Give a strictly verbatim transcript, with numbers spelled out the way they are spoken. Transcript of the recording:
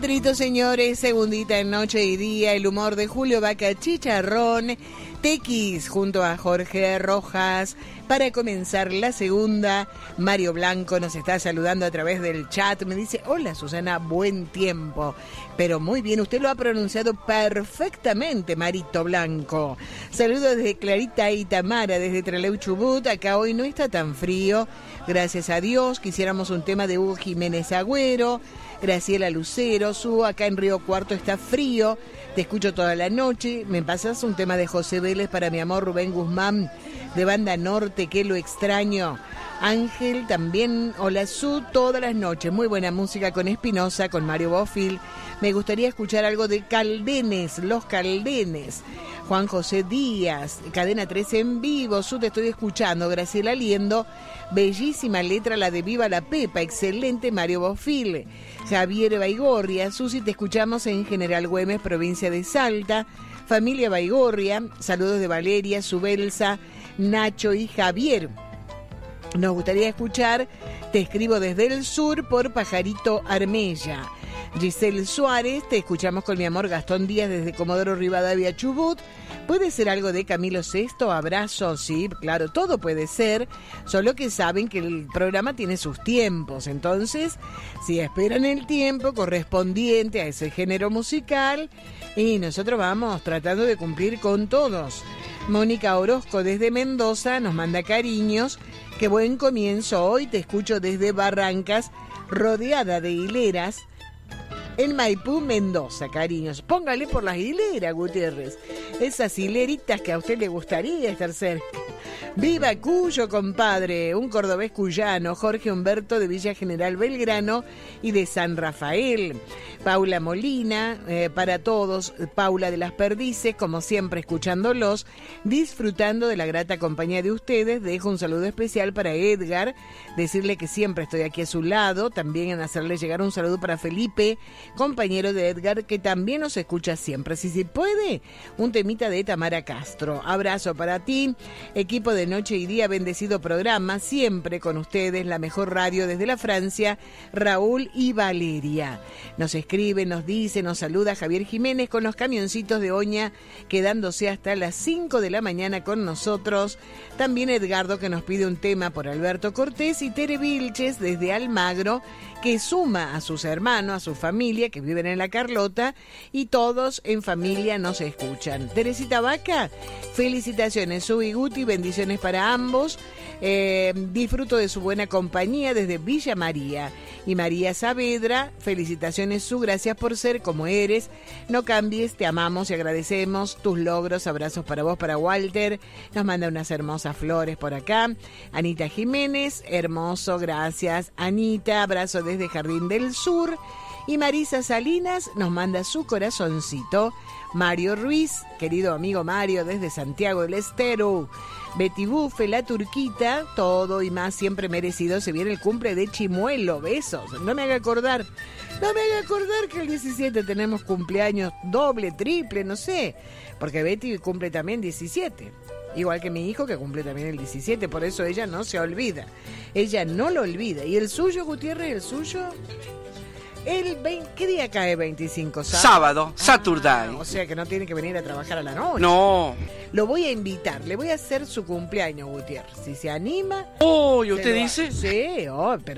Refrito, señores, segundita en noche y día, el humor de Julio Vaca Chicharrón, Tequis junto a Jorge Rojas. Para comenzar la segunda, Mario Blanco nos está saludando a través del chat. Me dice, hola Susana, buen tiempo. Pero muy bien, usted lo ha pronunciado perfectamente, Marito Blanco. Saludos desde Clarita y Tamara, desde Trelew Chubut. Acá hoy no está tan frío, gracias a Dios. Quisiéramos un tema de Hugo Jiménez Agüero. Graciela Lucero, Su, acá en Río Cuarto está frío. Te escucho toda la noche. Me pasas un tema de José Vélez para mi amor Rubén Guzmán, de Banda Norte, que lo extraño. Ángel también, hola Su, todas las noches. Muy buena música con Espinosa, con Mario Bofil. Me gustaría escuchar algo de Caldenes, Los Caldenes. Juan José Díaz, Cadena trece en vivo. Su, te estoy escuchando. Graciela Liendo, bellísima letra la de Viva la Pepa. Excelente Mario Bofil. Javier Baigorria, Susi, te escuchamos en General Güemes, provincia de Salta. Familia Baigorria, saludos de Valeria, Subelsa, Nacho y Javier. Nos gustaría escuchar Te escribo desde el sur por Pajarito Armella. Giselle Suárez, te escuchamos con mi amor Gastón Díaz desde Comodoro Rivadavia, Chubut. ¿Puede ser algo de Camilo Sesto? Abrazo, sí, claro, todo puede ser, solo que saben que el programa tiene sus tiempos, entonces, si esperan el tiempo correspondiente a ese género musical, y nosotros vamos tratando de cumplir con todos. Mónica Orozco desde Mendoza nos manda cariños. Qué buen comienzo hoy, te escucho desde Barrancas, rodeada de hileras, en Maipú, Mendoza, cariños. Póngale por las hileras, Gutiérrez. Esas hileritas que a usted le gustaría estar cerca. ¡Viva Cuyo, compadre! Un cordobés cuyano, Jorge Humberto de Villa General Belgrano y de San Rafael. Paula Molina, eh, para todos, Paula de las Perdices, como siempre escuchándolos, disfrutando de la grata compañía de ustedes. Dejo un saludo especial para Edgar, decirle que siempre estoy aquí a su lado, también en hacerle llegar un saludo para Felipe, compañero de Edgar, que también nos escucha siempre. Si se puede, un temita de Tamara Castro. Abrazo para ti, equipo de Noche y Día, bendecido programa, siempre con ustedes, la mejor radio desde la Francia, Raúl y Valeria. Nos escribe, nos dice, nos saluda Javier Jiménez con los camioncitos de Oña, quedándose hasta las cinco de la mañana con nosotros. También Edgardo, que nos pide un tema por Alberto Cortés, y Tere Vilches desde Almagro, que suma a sus hermanos, a su familia, que viven en La Carlota, y todos en familia nos escuchan. Teresita Vaca, felicitaciones, Su y Guti, bendiciones para ambos. Eh, disfruto de su buena compañía desde Villa María. Y María Saavedra, felicitaciones, Su, gracias por ser como eres. No cambies, te amamos y agradecemos tus logros. Abrazos para vos, para Walter. Nos manda unas hermosas flores por acá. Anita Jiménez, hermoso, gracias. Anita, abrazo desde Jardín del Sur. Y Marisa Salinas nos manda su corazoncito. Mario Ruiz, querido amigo Mario, desde Santiago del Estero. Betty Bufe, la turquita, todo y más siempre merecido. Se viene el cumple de Chimuelo, besos. No me haga acordar, no me haga acordar que el diecisiete tenemos cumpleaños doble, triple, no sé. Porque Betty cumple también diecisiete. Igual que mi hijo, que cumple también el diecisiete, por eso ella no se olvida. Ella no lo olvida. ¿Y el suyo, Gutiérrez, el suyo? El veinte, ¿qué día cae veinticinco? Sábado, Sábado, Saturday. Ah, o sea que no tiene que venir a trabajar a la noche. No. Lo voy a invitar, le voy a hacer su cumpleaños, Gutiérrez. Si se anima... Oh, ¿y usted lo... dice? Sí, oh, pero